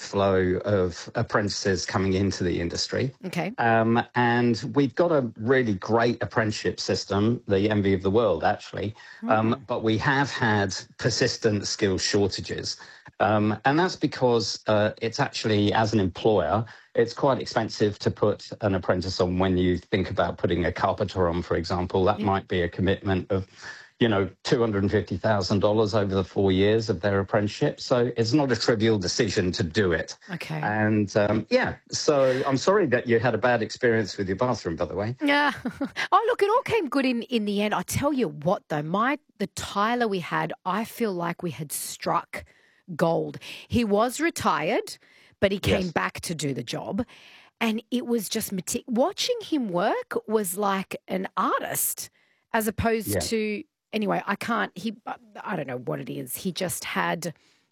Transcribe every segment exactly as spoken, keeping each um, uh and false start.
flow of apprentices coming into the industry. Okay. Um, and we've got a really great apprenticeship system, the envy of the world, actually. Um, Mm. but we have had persistent skill shortages. Um, and that's because uh, it's actually, as an employer, it's quite expensive to put an apprentice on. When you think about putting a carpenter on, for example, that Yeah. might be a commitment of, you know, two hundred fifty thousand dollars over the four years of their apprenticeship. So it's not a trivial decision to do it. Okay. And um, yeah, so I'm sorry that you had a bad experience with your bathroom, by the way. Yeah. Oh, look, it all came good in, in the end. I tell you what, though, my the Tyler we had, I feel like we had struck gold. He was retired, but he came Yes. back to do the job. And it was just meti- watching him work was like an artist as opposed Yeah. to, anyway, I can't, he, I don't know what it is. He just had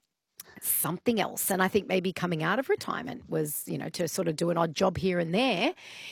something else. And I think maybe coming out of retirement was, you know, to sort of do an odd job here and there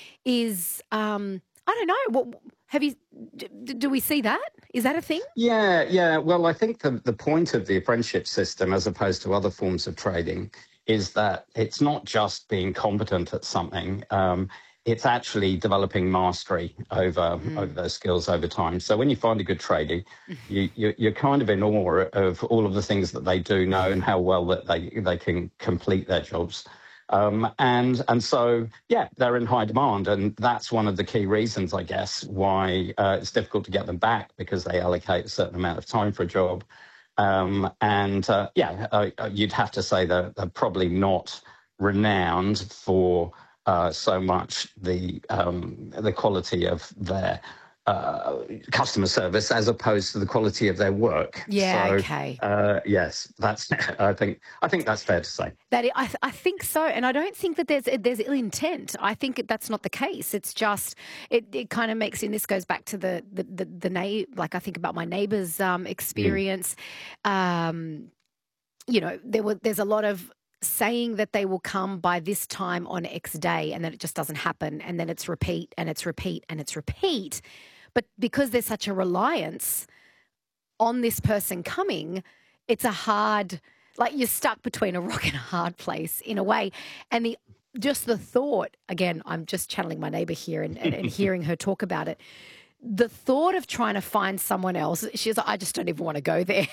is, um, I don't know. What have you? d- Do we see that? Is that a thing? Yeah, yeah. Well, I think the, the point of the apprenticeship system, as opposed to other forms of trading, is that it's not just being competent at something. Um, it's actually developing mastery over over those skills over time. So when you find a good tradie, you, you you're kind of in awe of all of the things that they do know and how well that they they can complete their jobs. Um, and and so, yeah, they're in high demand. And that's one of the key reasons, I guess, why uh, it's difficult to get them back, because they allocate a certain amount of time for a job. Um, and, uh, yeah, uh, you'd have to say that they're probably not renowned for uh, so much the um, the quality of their uh, customer service as opposed to the quality of their work. Yeah. So, Okay. uh, yes, that's. I think. I think that's fair to say. That I, I think so, and I don't think that there's there's ill intent. I think that's not the case. It's just it, it kind of makes, and this goes back to the the the, the na- like I think about my neighbour's um, experience. Mm. Um, you know, there were there's a lot of saying that they will come by this time on X day, and then it just doesn't happen, and then it's repeat and it's repeat and it's repeat. But because there's such a reliance on this person coming, it's a hard, like you're stuck between a rock and a hard place in a way. And the just the thought, again, I'm just channeling my neighbour here and, and, and hearing her talk about it. The thought of trying to find someone else, she's like, I just don't even want to go there.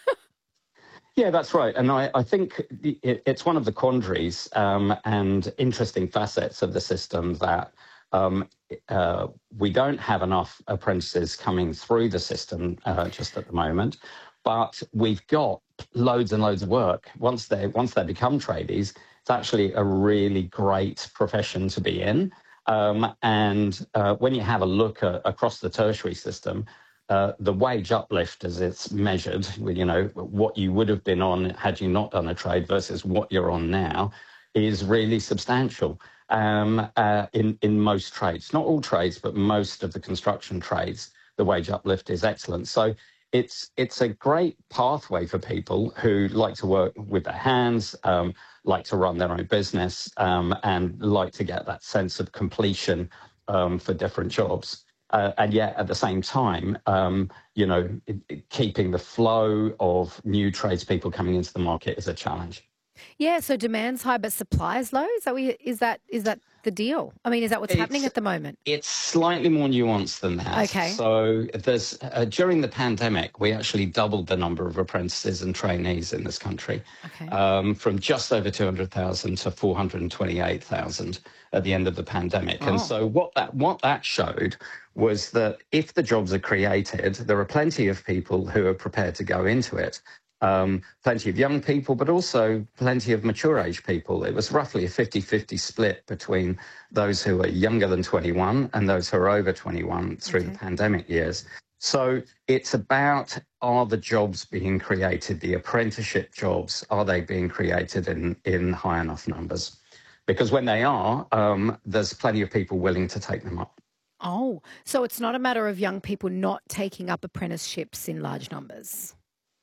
Yeah, that's right. And I, I think it, it's one of the quandaries um, and interesting facets of the system that um, uh, we don't have enough apprentices coming through the system uh, just at the moment, but we've got loads and loads of work. Once they once they become tradies, it's actually a really great profession to be in. Um, and uh, when you have a look at, across the tertiary system, Uh, the wage uplift as it's measured, you know, what you would have been on had you not done a trade versus what you're on now, is really substantial um, uh, in, in most trades. Not all trades, but most of the construction trades, the wage uplift is excellent. So it's it's a great pathway for people who like to work with their hands, um, like to run their own business, um, and like to get that sense of completion um, for different jobs. Uh, and yet, at the same time, um, you know, it, it, keeping the flow of new tradespeople coming into the market is a challenge. Yeah, so demand's high, but supply's low. Is that we? Is that is that the deal? I mean, is that what's It's, happening at the moment? It's slightly more nuanced than that. Okay. So there's uh, during the pandemic, we actually doubled the number of apprentices and trainees in this country, Okay. um, from just over two hundred thousand to four hundred twenty-eight thousand at the end of the pandemic. Oh. And so what that what that showed was that if the jobs are created, there are plenty of people who are prepared to go into it. Um, plenty of young people, but also plenty of mature age people. It was roughly a fifty-fifty split between those who are younger than twenty-one and those who are over twenty-one through Okay. the pandemic years. So it's about, are the jobs being created, the apprenticeship jobs, are they being created in, in high enough numbers? Because when they are, um, there's plenty of people willing to take them up. Oh, so it's not a matter of young people not taking up apprenticeships in large numbers.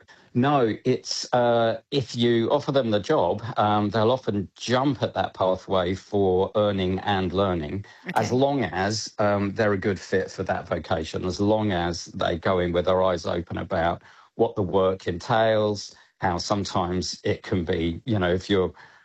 No, it's uh, if you offer them the job, um, they'll often jump at that pathway for earning and learning, Okay. as long as um, they're a good fit for that vocation, as long as they go in with their eyes open about what the work entails, how sometimes it can be, you know, if you're